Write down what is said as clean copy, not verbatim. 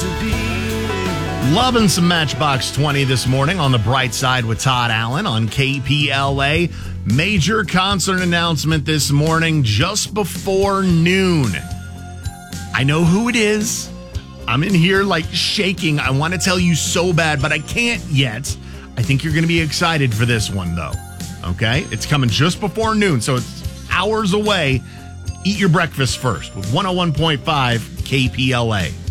Loving some Matchbox 20 this morning on the bright side with Todd Allen on KPLA. Major concert announcement this morning just before noon. I know who it is. I'm in here like shaking. I want to tell you so bad, but I can't yet. I think you're going to be excited for this one, though. Okay? It's coming just before noon, so it's hours away. Eat your breakfast first with 101.5 KPLA.